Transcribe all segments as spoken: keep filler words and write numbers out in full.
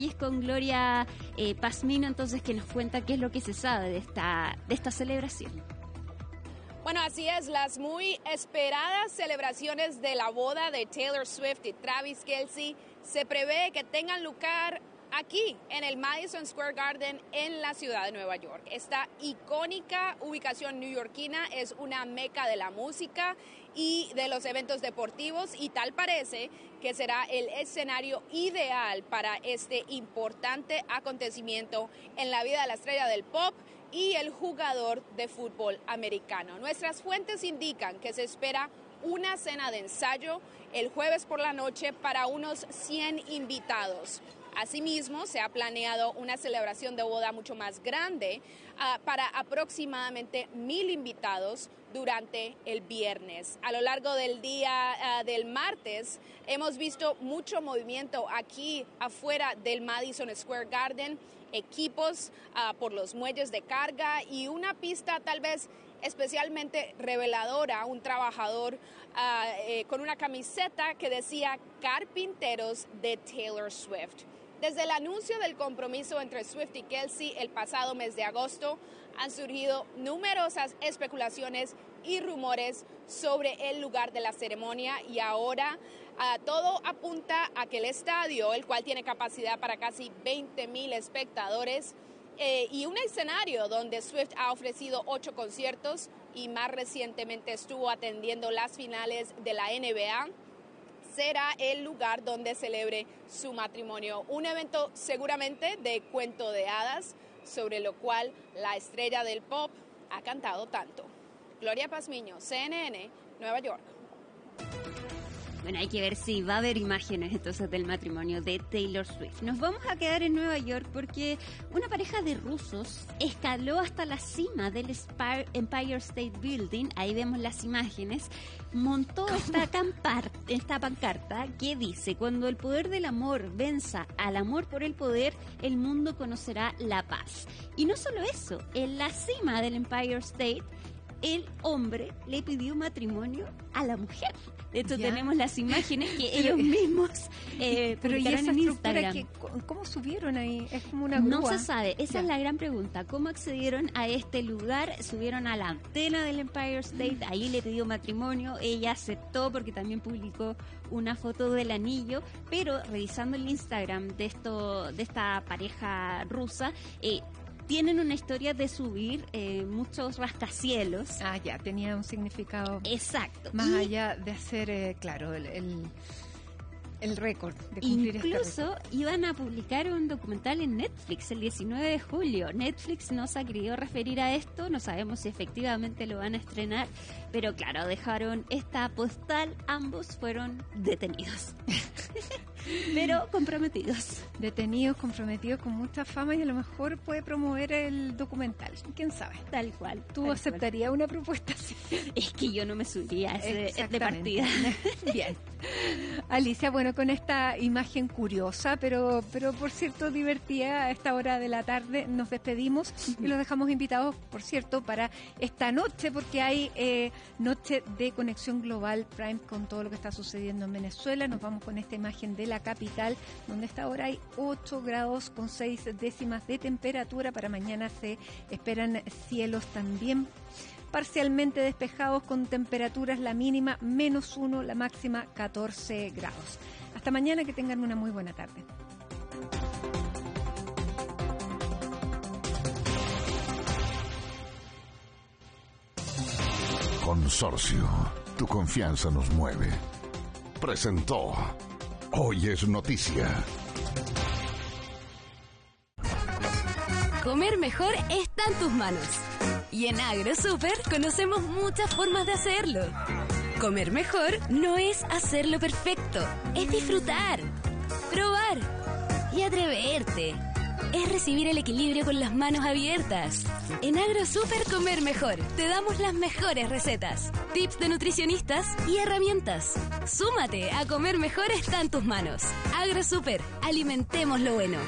Y es con Gloria eh, Pazmino, entonces, que nos cuenta qué es lo que se sabe de esta, de esta celebración. Bueno, así es, las muy esperadas celebraciones de la boda de Taylor Swift y Travis Kelce se prevé que tengan lugar aquí en el Madison Square Garden en la ciudad de Nueva York. Esta icónica ubicación neoyorquina es una meca de la música y de los eventos deportivos, y tal parece que será el escenario ideal para este importante acontecimiento en la vida de la estrella del pop y el jugador de fútbol americano. Nuestras fuentes indican que se espera una cena de ensayo el jueves por la noche para unos cien invitados. Asimismo, se ha planeado una celebración de boda mucho más grande uh, para aproximadamente mil invitados durante el viernes. A lo largo del día uh, del martes hemos visto mucho movimiento aquí afuera del Madison Square Garden, equipos uh, por los muelles de carga y una pista tal vez especialmente reveladora, un trabajador uh, eh, con una camiseta que decía Carpinteros de Taylor Swift. Desde el anuncio del compromiso entre Swift y Kelce el pasado mes de agosto, han surgido numerosas especulaciones y rumores sobre el lugar de la ceremonia, y ahora uh, todo apunta a que el estadio, el cual tiene capacidad para casi veinte mil espectadores, eh, y un escenario donde Swift ha ofrecido ocho conciertos y más recientemente estuvo atendiendo las finales de la N B A, será el lugar donde celebre su matrimonio. Un evento seguramente de cuento de hadas, sobre lo cual la estrella del pop ha cantado tanto. Gloria Pazmino, C N N, Nueva York. Bueno, hay que ver si va a haber imágenes entonces del matrimonio de Taylor Swift. Nos vamos a quedar en Nueva York porque una pareja de rusos escaló hasta la cima del Empire State Building. Ahí vemos las imágenes. Montó esta, campar, esta pancarta que dice: cuando el poder del amor venza al amor por el poder, el mundo conocerá la paz. Y no solo eso, en la cima del Empire State, el hombre le pidió matrimonio a la mujer. De hecho, ya tenemos las imágenes que ellos mismos eh, pero ¿y esa en estructura Instagram. Que, ¿Cómo subieron ahí? Es como una grúa. No se sabe, esa ya. es la gran pregunta. ¿Cómo accedieron a este lugar? Subieron a la antena del Empire State, ahí le pidió matrimonio, ella aceptó porque también publicó una foto del anillo, pero revisando el Instagram de esto, de esta pareja rusa, eh, tienen una historia de subir eh, muchos rascacielos. Ah, ya, tenía un significado. Exacto. Más y allá de hacer, eh, claro, el, el, el récord, de cumplir incluso este récord. Iban a publicar un documental en Netflix el diecinueve de julio. Netflix no se ha querido referir a esto, no sabemos si efectivamente lo van a estrenar, pero claro, dejaron esta postal, ambos fueron detenidos. Pero comprometidos. Detenidos, comprometidos con mucha fama, y a lo mejor puede promover el documental. ¿Quién sabe? Tal cual. ¿Tú tal aceptarías cual. una propuesta así? Es que yo no me subía a ese de partida. Bien. Alicia, bueno, con esta imagen curiosa, pero, pero por cierto divertida, a esta hora de la tarde nos despedimos y los dejamos invitados, por cierto, para esta noche, porque hay eh, noche de Conexión Global Prime con todo lo que está sucediendo en Venezuela. Nos vamos con esta imagen de la capital, donde a esta hora hay ocho grados con seis décimas de temperatura. Para mañana se esperan cielos también parcialmente despejados con temperaturas, la mínima menos uno, la máxima catorce grados. Hasta mañana, que tengan una muy buena tarde. Consorcio, tu confianza nos mueve. Presentó Hoy es Noticia. Comer mejor está en tus manos. Y en AgroSuper conocemos muchas formas de hacerlo. Comer mejor no es hacerlo perfecto, es disfrutar, probar y atreverte. Es recibir el equilibrio con las manos abiertas. En AgroSuper Comer Mejor te damos las mejores recetas, tips de nutricionistas y herramientas. Súmate a Comer Mejor está en tus manos. AgroSuper, alimentemos lo bueno.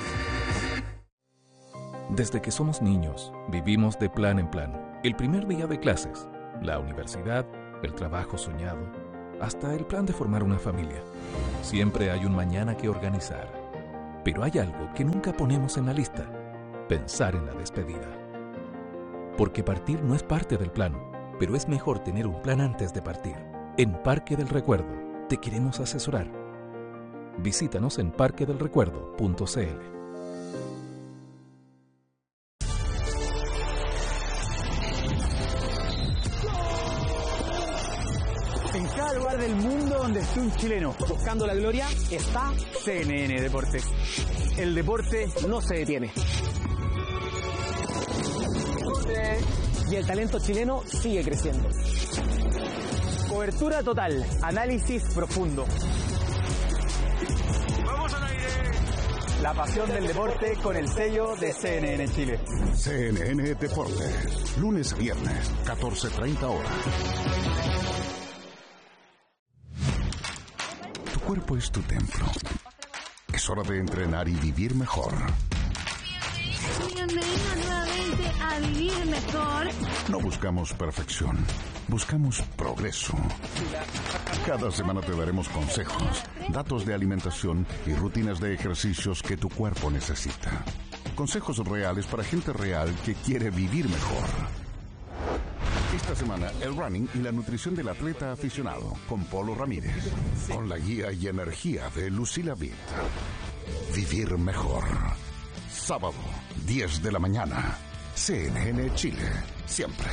Desde que somos niños, vivimos de plan en plan. El primer día de clases, la universidad, el trabajo soñado, hasta el plan de formar una familia. Siempre hay un mañana que organizar. Pero hay algo que nunca ponemos en la lista: pensar en la despedida. Porque partir no es parte del plan, pero es mejor tener un plan antes de partir. En Parque del Recuerdo te queremos asesorar. Visítanos en parque del recuerdo punto c l. En cada lugar del mundo donde esté un chileno buscando la gloria está C N N Deportes. El deporte no se detiene. Y el talento chileno sigue creciendo. Cobertura total, análisis profundo. ¡Vamos al aire! La pasión del deporte con el sello de C N N Chile. C N N Deportes, lunes a viernes, catorce treinta horas. Tu cuerpo es tu templo. Es hora de entrenar y vivir mejor. Bienvenido nuevamente a Vivir Mejor. No buscamos perfección, buscamos progreso. Cada semana te daremos consejos, datos de alimentación y rutinas de ejercicios que tu cuerpo necesita. Consejos reales para gente real que quiere vivir mejor. Esta semana, el running y la nutrición del atleta aficionado, con Polo Ramírez. Con la guía y energía de Lucila Vitt. Vivir mejor. Sábado, diez de la mañana. C N N Chile, siempre.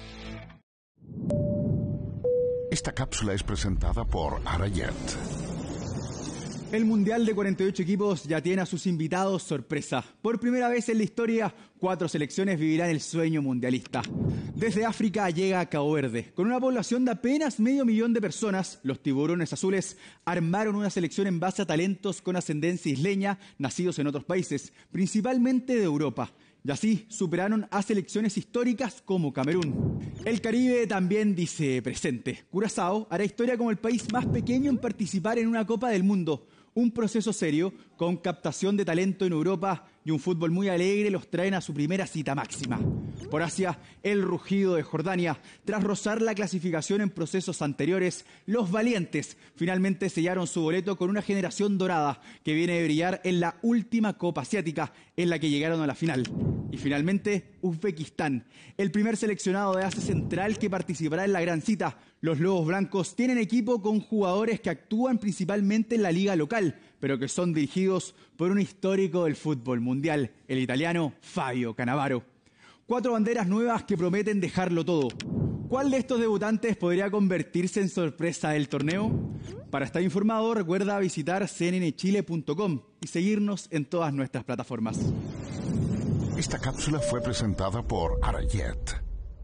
Esta cápsula es presentada por Arayet. El Mundial de cuarenta y ocho equipos ya tiene a sus invitados sorpresa. Por primera vez en la historia, cuatro selecciones vivirán el sueño mundialista. Desde África llega a Cabo Verde. Con una población de apenas medio millón de personas, los tiburones azules armaron una selección en base a talentos con ascendencia isleña, nacidos en otros países, principalmente de Europa. Y así superaron a selecciones históricas como Camerún. El Caribe también dice presente. Curazao hará historia como el país más pequeño en participar en una Copa del Mundo. Un proceso serio, con captación de talento en Europa y un fútbol muy alegre, los traen a su primera cita máxima. Por Asia, el rugido de Jordania. Tras rozar la clasificación en procesos anteriores, los valientes finalmente sellaron su boleto con una generación dorada que viene de brillar en la última Copa Asiática, en la que llegaron a la final. Y finalmente, Uzbekistán, el primer seleccionado de Asia Central que participará en la gran cita. Los Lobos Blancos tienen equipo con jugadores que actúan principalmente en la liga local, pero que son dirigidos por un histórico del fútbol mundial, el italiano Fabio Cannavaro. Cuatro banderas nuevas que prometen dejarlo todo. ¿Cuál de estos debutantes podría convertirse en sorpresa del torneo? Para estar informado, recuerda visitar c n n chile punto com y seguirnos en todas nuestras plataformas. Esta cápsula fue presentada por Arayet.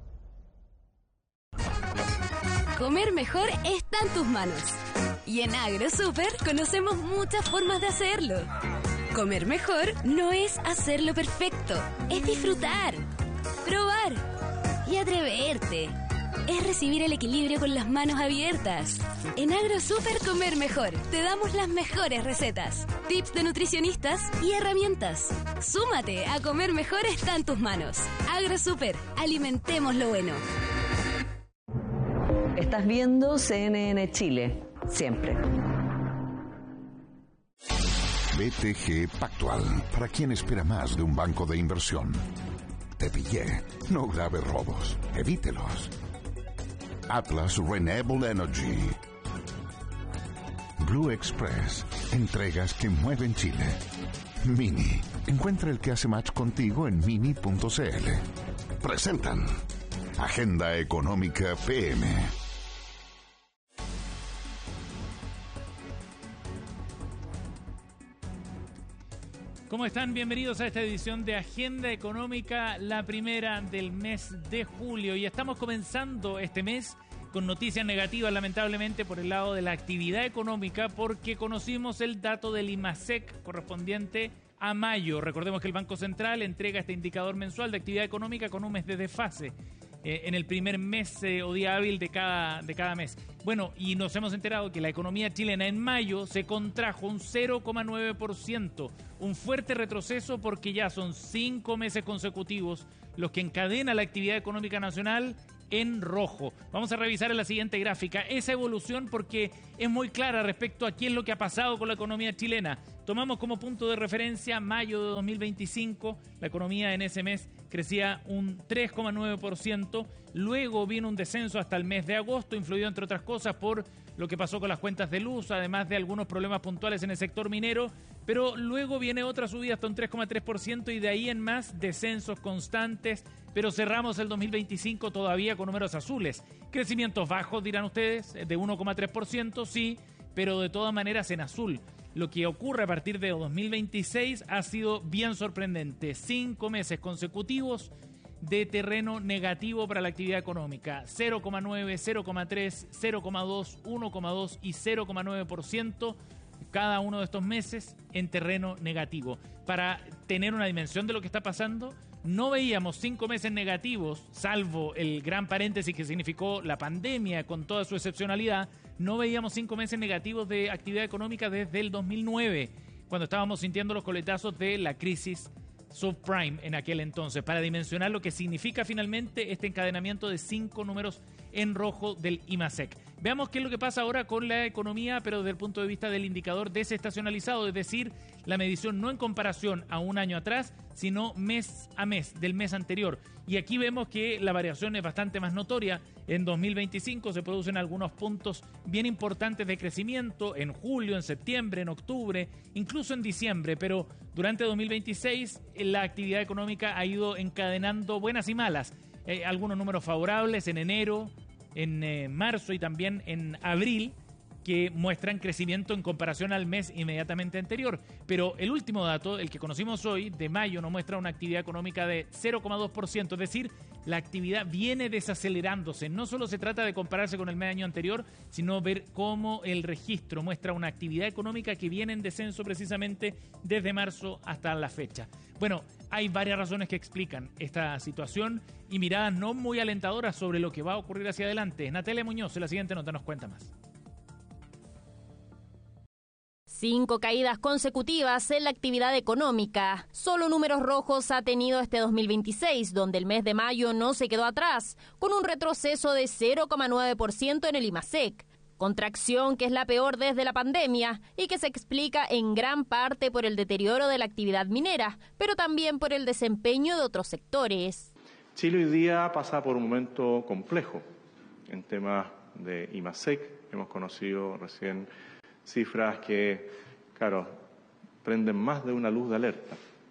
Comer mejor está en tus manos. Y en AgroSuper conocemos muchas formas de hacerlo. Comer mejor no es hacerlo perfecto, es disfrutar, probar y atreverte. Es recibir el equilibrio con las manos abiertas. En AgroSuper Comer Mejor te damos las mejores recetas, tips de nutricionistas y herramientas. Súmate a Comer Mejor está en tus manos. AgroSuper, alimentemos lo bueno. Estás viendo C N N Chile, siempre. B T G Pactual, para quien espera más de un banco de inversión. Te pillé, no grave robos, evítelos. Atlas Renewable Energy. Blue Express, entregas que mueven Chile. Mini, encuentra el que hace match contigo en mini punto c l. Presentan Agenda Económica P M. ¿Cómo están? Bienvenidos a esta edición de Agenda Económica, la primera del mes de julio. Y estamos comenzando este mes con noticias negativas, lamentablemente, por el lado de la actividad económica, porque conocimos el dato del IMASEC correspondiente a mayo. Recordemos que el Banco Central entrega este indicador mensual de actividad económica con un mes de desfase eh, en el primer mes eh, o día hábil de cada, de cada mes. Bueno, y nos hemos enterado que la economía chilena en mayo se contrajo un cero coma nueve por ciento, un fuerte retroceso porque ya son cinco meses consecutivos los que encadena la actividad económica nacional en rojo. Vamos a revisar en la siguiente gráfica esa evolución porque es muy clara respecto a qué es lo que ha pasado con la economía chilena. Tomamos como punto de referencia mayo de dos mil veinticinco, la economía en ese mes crecía un tres coma nueve por ciento, luego vino un descenso hasta el mes de agosto, influido entre otras cosas por lo que pasó con las cuentas de luz, además de algunos problemas puntuales en el sector minero, pero luego viene otra subida hasta un tres coma tres por ciento y de ahí en más descensos constantes, pero cerramos el dos mil veinticinco todavía con números azules. Crecimientos bajos, dirán ustedes, de uno coma tres por ciento, sí, pero de todas maneras en azul. Lo que ocurre a partir de dos mil veintiséis ha sido bien sorprendente. Cinco meses consecutivos de terreno negativo para la actividad económica. cero coma nueve, cero coma tres, cero coma dos, uno coma dos y cero coma nueve por ciento cada uno de estos meses en terreno negativo. Para tener una dimensión de lo que está pasando, no veíamos cinco meses negativos, salvo el gran paréntesis que significó la pandemia con toda su excepcionalidad, no veíamos cinco meses negativos de actividad económica desde el dos mil nueve, cuando estábamos sintiendo los coletazos de la crisis subprime en aquel entonces, para dimensionar lo que significa finalmente este encadenamiento de cinco números en rojo del IMASEC. Veamos qué es lo que pasa ahora con la economía, pero desde el punto de vista del indicador desestacionalizado, es decir, la medición no en comparación a un año atrás, sino mes a mes, del mes anterior. Y aquí vemos que la variación es bastante más notoria. En dos mil veinticinco se producen algunos puntos bien importantes de crecimiento, en julio, en septiembre, en octubre, incluso en diciembre, pero durante dos mil veintiséis la actividad económica ha ido encadenando buenas y malas. Eh, algunos números favorables en enero, en eh, marzo y también en abril, que muestran crecimiento en comparación al mes inmediatamente anterior. Pero el último dato, el que conocimos hoy, de mayo, nos muestra una actividad económica de cero coma dos por ciento, es decir, la actividad viene desacelerándose. No solo se trata de compararse con el mes año anterior, sino ver cómo el registro muestra una actividad económica que viene en descenso precisamente desde marzo hasta la fecha. Bueno, hay varias razones que explican esta situación y miradas no muy alentadoras sobre lo que va a ocurrir hacia adelante. Natalia Muñoz, en la siguiente nota, nos cuenta más. Cinco caídas consecutivas en la actividad económica. Solo números rojos ha tenido este dos mil veintiséis, donde el mes de mayo no se quedó atrás, con un retroceso de cero coma nueve por ciento en el IMASEC. Contracción que es la peor desde la pandemia y que se explica en gran parte por el deterioro de la actividad minera, pero también por el desempeño de otros sectores. Chile hoy día pasa por un momento complejo en temas de IMASEC. Hemos conocido recién cifras que, claro, prenden más de una luz de alerta.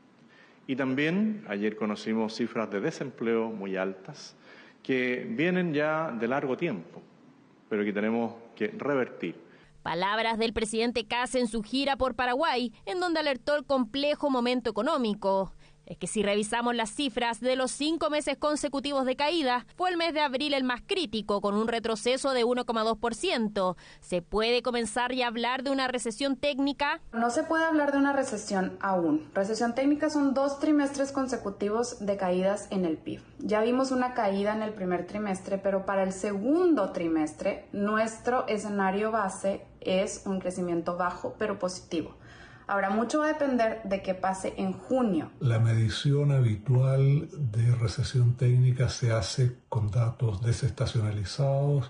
Y también ayer conocimos cifras de desempleo muy altas que vienen ya de largo tiempo, pero que tenemos que revertir. Palabras del presidente Kast en su gira por Paraguay, en donde alertó el complejo momento económico. Es que si revisamos las cifras de los cinco meses consecutivos de caída, fue el mes de abril el más crítico, con un retroceso de uno coma dos por ciento. ¿Se puede comenzar ya a hablar de una recesión técnica? No se puede hablar de una recesión aún. Recesión técnica son dos trimestres consecutivos de caídas en el P I B. Ya vimos una caída en el primer trimestre, pero para el segundo trimestre, nuestro escenario base es un crecimiento bajo, pero positivo. Ahora, mucho va a depender de qué pase en junio. La medición habitual de recesión técnica se hace con datos desestacionalizados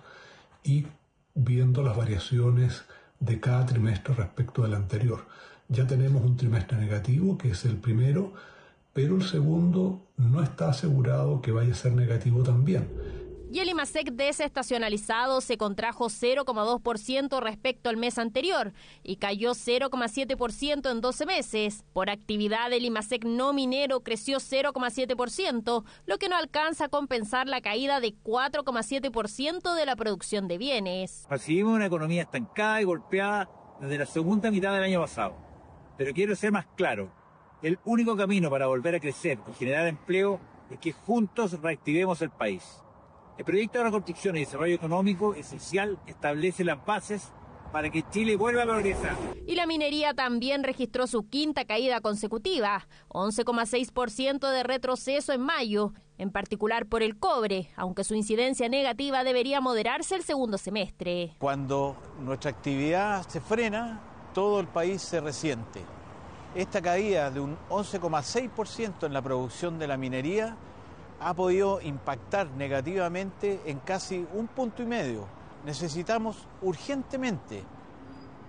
y viendo las variaciones de cada trimestre respecto del anterior. Ya tenemos un trimestre negativo, que es el primero, pero el segundo no está asegurado que vaya a ser negativo también. Y el IMASEC desestacionalizado se contrajo cero coma dos por ciento respecto al mes anterior y cayó cero coma siete por ciento en doce meses. Por actividad, el IMASEC no minero creció cero coma siete por ciento, lo que no alcanza a compensar la caída de cuatro coma siete por ciento de la producción de bienes. Recibimos una economía estancada y golpeada desde la segunda mitad del año pasado. Pero quiero ser más claro, el único camino para volver a crecer y generar empleo es que juntos reactivemos el país. El proyecto de reconstrucción y desarrollo económico esencial establece las bases para que Chile vuelva a progresar. Y la minería también registró su quinta caída consecutiva, once coma seis por ciento de retroceso en mayo, en particular por el cobre, aunque su incidencia negativa debería moderarse el segundo semestre. Cuando nuestra actividad se frena, todo el país se resiente. Esta caída de un once coma seis por ciento en la producción de la minería ha podido impactar negativamente en casi un punto y medio. Necesitamos urgentemente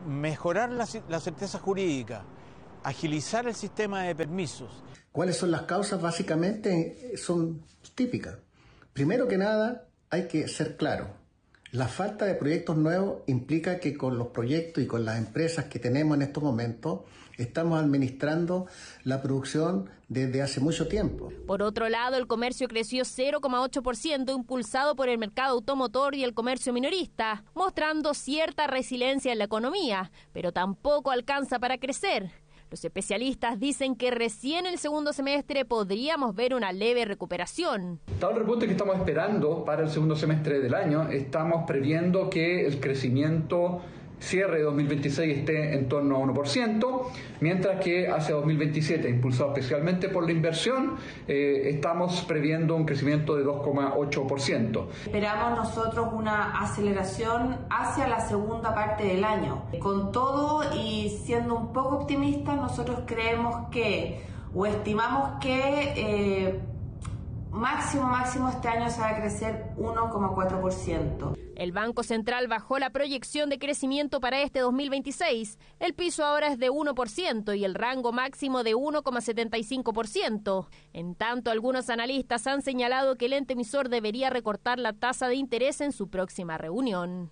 mejorar la, la certeza jurídica, agilizar el sistema de permisos. ¿Cuáles son las causas? Básicamente son típicas. Primero que nada, hay que ser claro. La falta de proyectos nuevos implica que con los proyectos y con las empresas que tenemos en estos momentos, estamos administrando la producción desde hace mucho tiempo. Por otro lado, el comercio creció cero coma ocho por ciento, impulsado por el mercado automotor y el comercio minorista, mostrando cierta resiliencia en la economía, pero tampoco alcanza para crecer. Los especialistas dicen que recién el segundo semestre podríamos ver una leve recuperación. Dado el repunte que estamos esperando para el segundo semestre del año, estamos previendo que el crecimiento cierre de dos mil veintiséis esté en torno a uno por ciento, mientras que hacia dos mil veintisiete, impulsado especialmente por la inversión, eh, estamos previendo un crecimiento de dos coma ocho por ciento. Esperamos nosotros una aceleración hacia la segunda parte del año. Con todo y siendo un poco optimistas, nosotros creemos que, o estimamos que eh, máximo, máximo este año se va a crecer uno coma cuatro por ciento. El Banco Central bajó la proyección de crecimiento para este dos mil veintiséis. El piso ahora es de uno por ciento y el rango máximo de uno coma setenta y cinco por ciento. En tanto, algunos analistas han señalado que el ente emisor debería recortar la tasa de interés en su próxima reunión.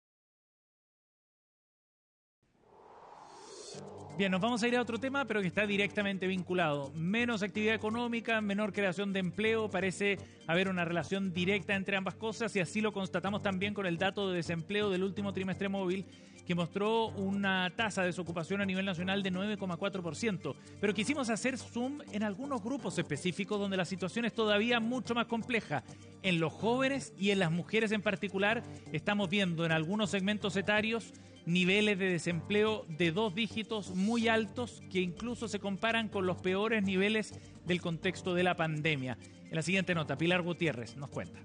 Bien, nos vamos a ir a otro tema, pero que está directamente vinculado. Menos actividad económica, menor creación de empleo. Parece haber una relación directa entre ambas cosas y así lo constatamos también con el dato de desempleo del último trimestre móvil, que mostró una tasa de desocupación a nivel nacional de nueve coma cuatro por ciento. Pero quisimos hacer zoom en algunos grupos específicos donde la situación es todavía mucho más compleja. En los jóvenes y en las mujeres en particular, estamos viendo en algunos segmentos etarios niveles de desempleo de dos dígitos muy altos que incluso se comparan con los peores niveles del contexto de la pandemia. En la siguiente nota, Pilar Gutiérrez nos cuenta.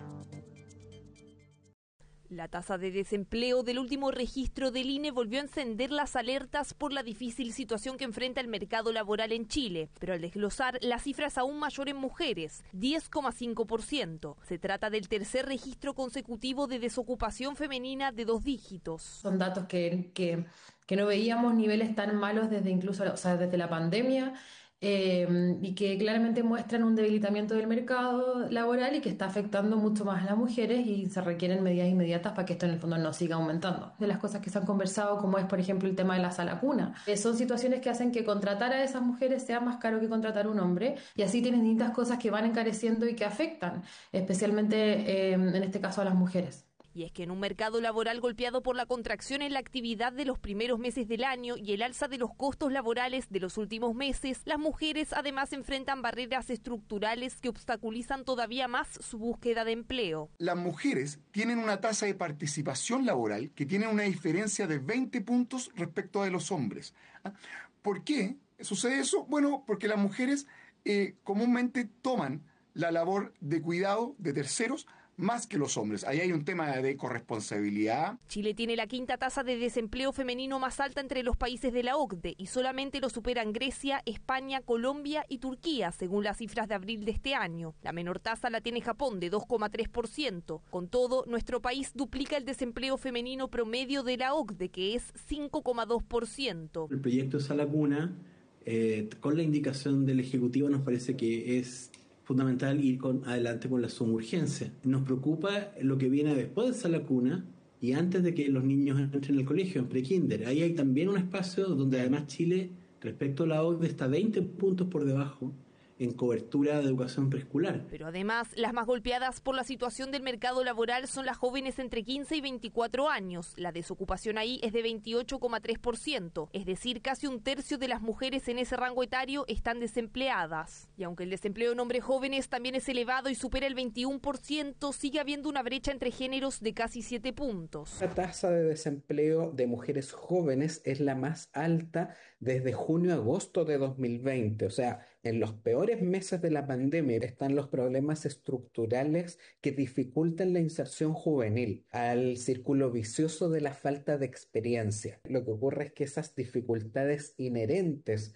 La tasa de desempleo del último registro del I N E volvió a encender las alertas por la difícil situación que enfrenta el mercado laboral en Chile, pero al desglosar la cifra es aún mayor en mujeres, diez coma cinco por ciento. Se trata del tercer registro consecutivo de desocupación femenina de dos dígitos. Son datos que, que, que no veíamos niveles tan malos desde incluso, o sea, desde la pandemia. Eh, y que claramente muestran un debilitamiento del mercado laboral y que está afectando mucho más a las mujeres y se requieren medidas inmediatas para que esto en el fondo no siga aumentando. De las cosas que se han conversado, como es por ejemplo el tema de la sala cuna, eh, son situaciones que hacen que contratar a esas mujeres sea más caro que contratar a un hombre y así tienen distintas cosas que van encareciendo y que afectan especialmente eh, en este caso a las mujeres. Y es que en un mercado laboral golpeado por la contracción en la actividad de los primeros meses del año y el alza de los costos laborales de los últimos meses, las mujeres además enfrentan barreras estructurales que obstaculizan todavía más su búsqueda de empleo. Las mujeres tienen una tasa de participación laboral que tiene una diferencia de veinte puntos respecto de los hombres. ¿Por qué sucede eso? Bueno, porque las mujeres eh, comúnmente toman la labor de cuidado de terceros más que los hombres. Ahí hay un tema de corresponsabilidad. Chile tiene la quinta tasa de desempleo femenino más alta entre los países de la O C D E y solamente lo superan Grecia, España, Colombia y Turquía, según las cifras de abril de este año. La menor tasa la tiene Japón, de dos coma tres por ciento. Con todo, nuestro país duplica el desempleo femenino promedio de la O C D E, que es cinco coma dos por ciento. El proyecto Sala Cuna, eh, con la indicación del Ejecutivo, nos parece que es fundamental ir con, adelante con la suma urgencia. Nos preocupa lo que viene después de Sala Cuna y antes de que los niños entren al colegio, en pre-kinder. Ahí hay también un espacio donde además Chile, respecto a la O C D E, está veinte puntos por debajo en cobertura de educación preescolar. Pero además, las más golpeadas por la situación del mercado laboral son las jóvenes entre quince y veinticuatro años. La desocupación ahí es de veintiocho coma tres por ciento, es decir, casi un tercio de las mujeres en ese rango etario están desempleadas. Y aunque el desempleo en hombres jóvenes también es elevado y supera el veintiuno por ciento, sigue habiendo una brecha entre géneros de casi siete puntos. La tasa de desempleo de mujeres jóvenes es la más alta desde junio a agosto de dos mil veinte, o sea, en los peores meses de la pandemia están los problemas estructurales que dificultan la inserción juvenil, al círculo vicioso de la falta de experiencia. Lo que ocurre es que esas dificultades inherentes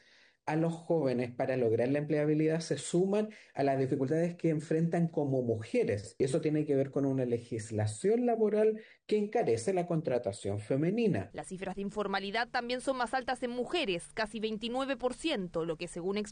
a los jóvenes para lograr la empleabilidad se suman a las dificultades que enfrentan como mujeres. Y eso tiene que ver con una legislación laboral que encarece la contratación femenina. Las cifras de informalidad también son más altas en mujeres, casi veintinueve por ciento, lo que según expertos